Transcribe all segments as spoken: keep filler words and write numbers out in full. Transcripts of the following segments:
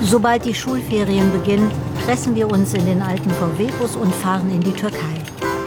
Sobald die Schulferien beginnen, pressen wir uns in den alten V W-Bus und fahren in die Türkei.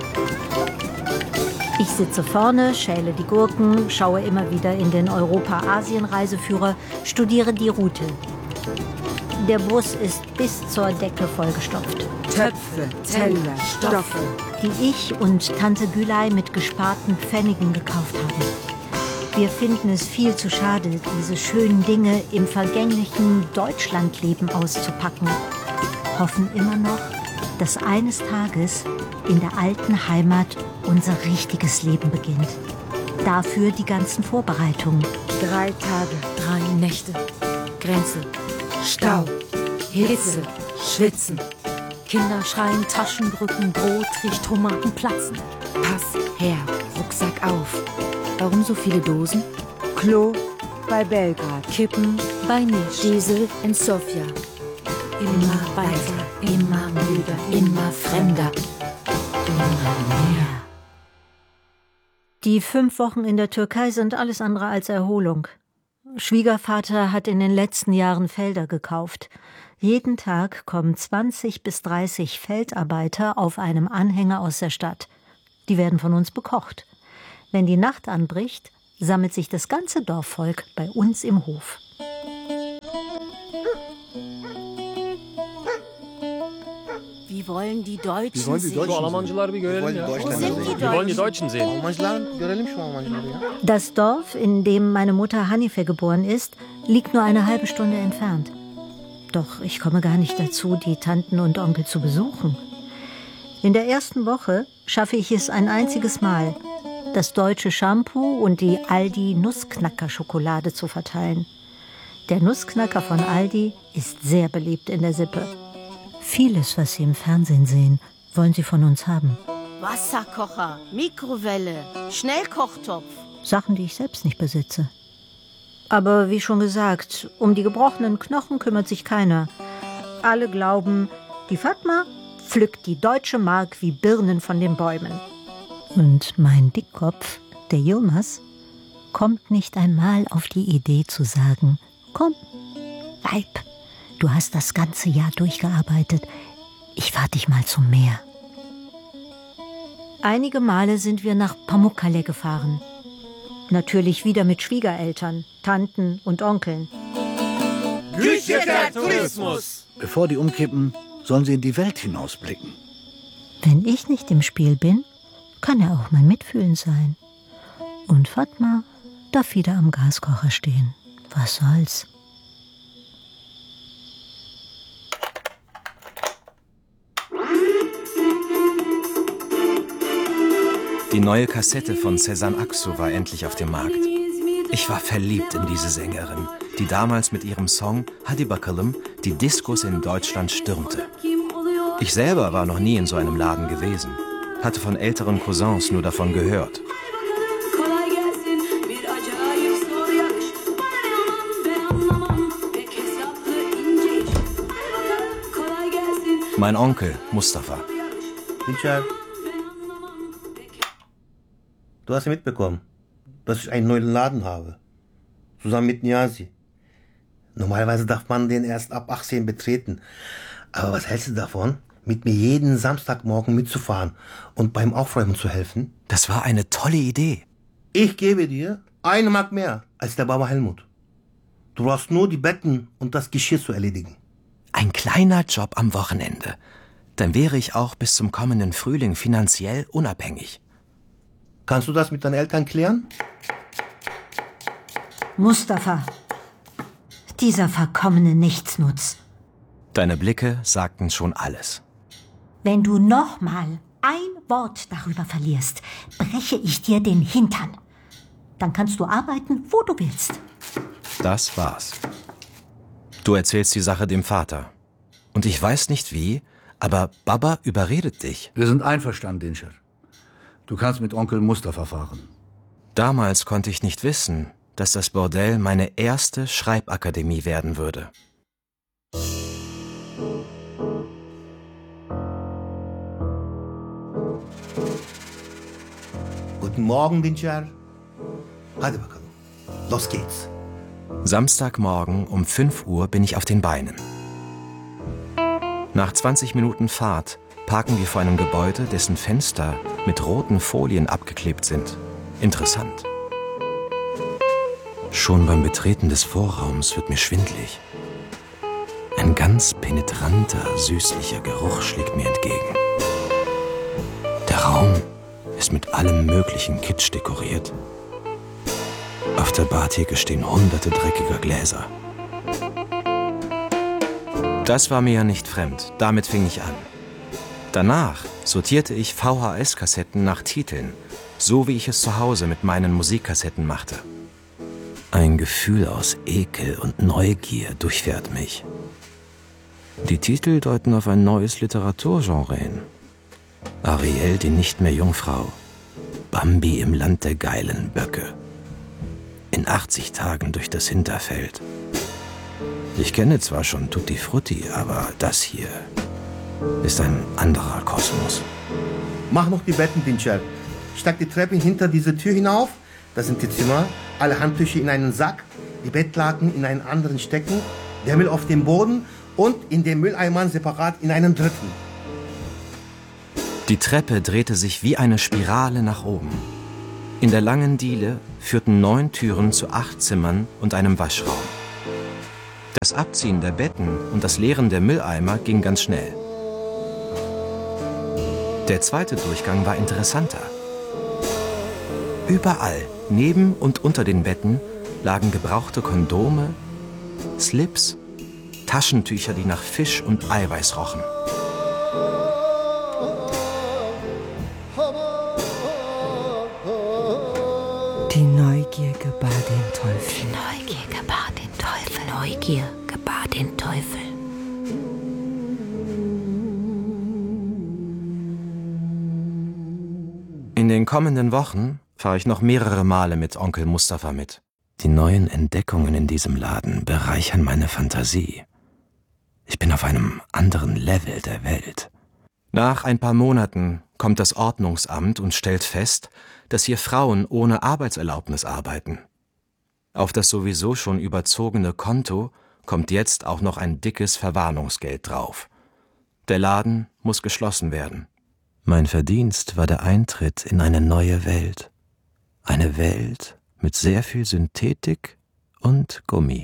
Ich sitze vorne, schäle die Gurken, schaue immer wieder in den Europa-Asien-Reiseführer, studiere die Route. Der Bus ist bis zur Decke vollgestopft. Töpfe, Teller, Stoffe, die ich und Tante Gülay mit gesparten Pfennigen gekauft haben. Wir finden es viel zu schade, diese schönen Dinge im vergänglichen Deutschlandleben auszupacken. Hoffen immer noch, dass eines Tages in der alten Heimat unser richtiges Leben beginnt. Dafür die ganzen Vorbereitungen. Drei Tage, drei Nächte, Grenze, Stau, Hitze, Schwitzen. Kinder schreien, Taschen drücken, Brot riecht, Tomaten platzen. Pass her, Rucksack auf. Warum so viele Dosen? Klo bei Belgrad. Kippen bei Nisch. Diesel in Sofia. Immer weiter, immer müder, immer fremder. Immer mehr. Die fünf Wochen in der Türkei sind alles andere als Erholung. Schwiegervater hat in den letzten Jahren Felder gekauft. Jeden Tag kommen zwanzig bis dreißig Feldarbeiter auf einem Anhänger aus der Stadt. Die werden von uns bekocht. Wenn die Nacht anbricht, sammelt sich das ganze Dorfvolk bei uns im Hof. Wie wollen die Deutschen Wir wollen die sehen? Deutschen Şu Almancıları bir görelim ya. Wo sind die Wir wollen die Deutschen? Deutschen sehen. Almancılar görelim şu Almancıları ya. Das Dorf, in dem meine Mutter Hanife geboren ist, liegt nur eine halbe Stunde entfernt. Doch ich komme gar nicht dazu, die Tanten und Onkel zu besuchen. In der ersten Woche schaffe ich es ein einziges Mal, das deutsche Shampoo und die Aldi-Nussknacker-Schokolade zu verteilen. Der Nussknacker von Aldi ist sehr beliebt in der Sippe. Vieles, was Sie im Fernsehen sehen, wollen Sie von uns haben. Wasserkocher, Mikrowelle, Schnellkochtopf. Sachen, die ich selbst nicht besitze. Aber wie schon gesagt, um die gebrochenen Knochen kümmert sich keiner. Alle glauben, die Fatma pflückt die deutsche Mark wie Birnen von den Bäumen. Und mein Dickkopf, der Yilmaz, kommt nicht einmal auf die Idee zu sagen, komm, Weib, du hast das ganze Jahr durchgearbeitet, ich fahr dich mal zum Meer. Einige Male sind wir nach Pamukkale gefahren. Natürlich wieder mit Schwiegereltern, Tanten und Onkeln. Gücheter Tourismus! Bevor die umkippen, sollen sie in die Welt hinausblicken. Wenn ich nicht im Spiel bin, kann er auch mein Mitfühlen sein. Und Fatma darf wieder am Gaskocher stehen. Was soll's? Die neue Kassette von Sezen Aksu war endlich auf dem Markt. Ich war verliebt in diese Sängerin, die damals mit ihrem Song Hadi Bakalım die Diskos in Deutschland stürmte. Ich selber war noch nie in so einem Laden gewesen, hatte von älteren Cousins nur davon gehört. Mein Onkel, Mustafa. Dinçer, du hast ja mitbekommen, dass ich einen neuen Laden habe. Zusammen mit Niazi. Normalerweise darf man den erst ab achtzehn betreten. Aber was hältst du davon, mit mir jeden Samstagmorgen mitzufahren und beim Aufräumen zu helfen? Das war eine tolle Idee. Ich gebe dir eine Mark mehr als der Baba Helmut. Du brauchst nur die Betten und das Geschirr zu erledigen. Ein kleiner Job am Wochenende. Dann wäre ich auch bis zum kommenden Frühling finanziell unabhängig. Kannst du das mit deinen Eltern klären? Mustafa, dieser verkommene Nichtsnutz. Deine Blicke sagten schon alles. Wenn du noch mal ein Wort darüber verlierst, breche ich dir den Hintern. Dann kannst du arbeiten, wo du willst. Das war's. Du erzählst die Sache dem Vater. Und ich weiß nicht wie, aber Baba überredet dich. Wir sind einverstanden, Dinçer. Du kannst mit Onkel Mustafa fahren. Damals konnte ich nicht wissen, dass das Bordell meine erste Schreibakademie werden würde. Guten Morgen, Dinçer. Hadi bakalım. Los geht's. Samstagmorgen um fünf Uhr bin ich auf den Beinen. Nach zwanzig Minuten Fahrt parken wir vor einem Gebäude, dessen Fenster mit roten Folien abgeklebt sind. Interessant. Schon beim Betreten des Vorraums wird mir schwindlig. Ein ganz penetranter, süßlicher Geruch schlägt mir entgegen. Der Raum ist mit allem möglichen Kitsch dekoriert. Auf der Bartheke stehen hunderte dreckiger Gläser. Das war mir ja nicht fremd, damit fing ich an. Danach sortierte ich V H S-Kassetten nach Titeln, so wie ich es zu Hause mit meinen Musikkassetten machte. Ein Gefühl aus Ekel und Neugier durchfährt mich. Die Titel deuten auf ein neues Literaturgenre hin. Ariel, die nicht mehr Jungfrau. Bambi im Land der geilen Böcke. In achtzig Tagen durch das Hinterfeld. Ich kenne zwar schon Tutti Frutti, aber das hier ist ein anderer Kosmos. Mach noch die Betten, Dinçer. Steig die Treppe hinter diese Tür hinauf. Das sind die Zimmer. Alle Handtücher in einen Sack, die Bettlaken in einen anderen stecken, der Müll auf dem Boden und in den Mülleimern separat in einen dritten. Die Treppe drehte sich wie eine Spirale nach oben. In der langen Diele führten neun Türen zu acht Zimmern und einem Waschraum. Das Abziehen der Betten und das Leeren der Mülleimer ging ganz schnell. Der zweite Durchgang war interessanter. Überall, neben und unter den Betten, lagen gebrauchte Kondome, Slips, Taschentücher, die nach Fisch und Eiweiß rochen. Die Neugier gebar den Teufel. Neugier gebar den Teufel. Neugier gebar den Teufel. In den kommenden Wochen fahre ich noch mehrere Male mit Onkel Mustafa mit. Die neuen Entdeckungen in diesem Laden bereichern meine Fantasie. Ich bin auf einem anderen Level der Welt. Nach ein paar Monaten kommt das Ordnungsamt und stellt fest, dass hier Frauen ohne Arbeitserlaubnis arbeiten. Auf das sowieso schon überzogene Konto kommt jetzt auch noch ein dickes Verwarnungsgeld drauf. Der Laden muss geschlossen werden. Mein Verdienst war der Eintritt in eine neue Welt. Eine Welt mit sehr viel Synthetik und Gummi.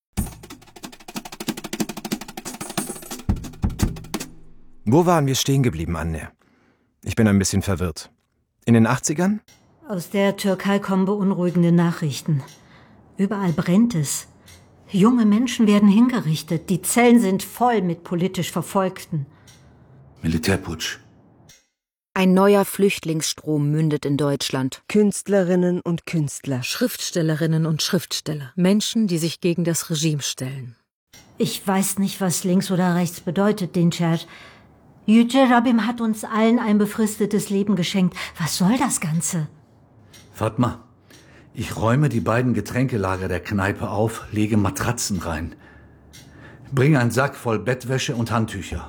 Wo waren wir stehen geblieben, Anne? Ich bin ein bisschen verwirrt. In den achtzigern? Aus der Türkei kommen beunruhigende Nachrichten. Überall brennt es. Junge Menschen werden hingerichtet. Die Zellen sind voll mit politisch Verfolgten. Militärputsch. Ein neuer Flüchtlingsstrom mündet in Deutschland. Künstlerinnen und Künstler. Schriftstellerinnen und Schriftsteller. Menschen, die sich gegen das Regime stellen. Ich weiß nicht, was links oder rechts bedeutet, Dinçer. Yüce Rabbim hat uns allen ein befristetes Leben geschenkt. Was soll das Ganze? Fatma, ich räume die beiden Getränkelager der Kneipe auf, lege Matratzen rein. Bringe einen Sack voll Bettwäsche und Handtücher.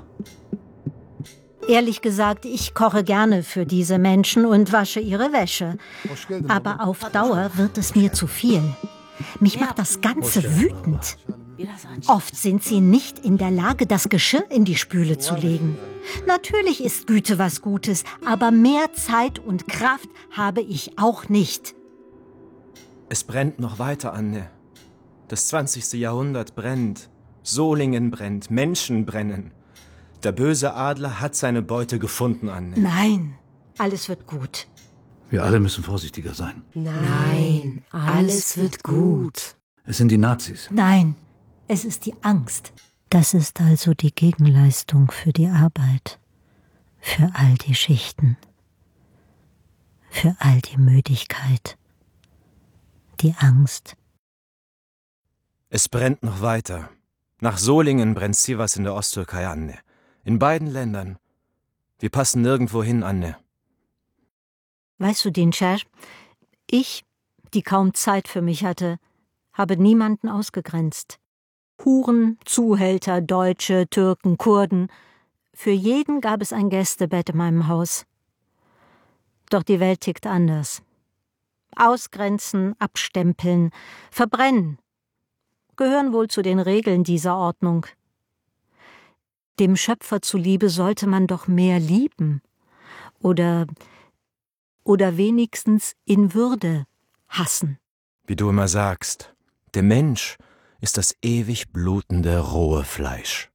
Ehrlich gesagt, ich koche gerne für diese Menschen und wasche ihre Wäsche. Aber auf Dauer wird es mir zu viel. Mich macht das Ganze wütend. Oft sind sie nicht in der Lage, das Geschirr in die Spüle zu legen. Natürlich ist Güte was Gutes, aber mehr Zeit und Kraft habe ich auch nicht. Es brennt noch weiter, Anne. Das zwanzigste Jahrhundert brennt. Solingen brennt, Menschen brennen. Der böse Adler hat seine Beute gefunden, Anne. Nein, alles wird gut. Wir alle müssen vorsichtiger sein. Nein, alles wird gut. Es sind die Nazis. Nein, es ist die Angst. Das ist also die Gegenleistung für die Arbeit, für all die Schichten, für all die Müdigkeit, die Angst. Es brennt noch weiter. Nach Solingen brennt Sivas in der Osttürkei, Anne. In beiden Ländern. Wir passen nirgendwo hin, Anne. Weißt du, Dinçer, ich, die kaum Zeit für mich hatte, habe niemanden ausgegrenzt. Huren, Zuhälter, Deutsche, Türken, Kurden. Für jeden gab es ein Gästebett in meinem Haus. Doch die Welt tickt anders. Ausgrenzen, abstempeln, verbrennen gehören wohl zu den Regeln dieser Ordnung. Dem Schöpfer zuliebe sollte man doch mehr lieben. Oder, oder wenigstens in Würde hassen. Wie du immer sagst, der Mensch ist das ewig blutende rohe Fleisch.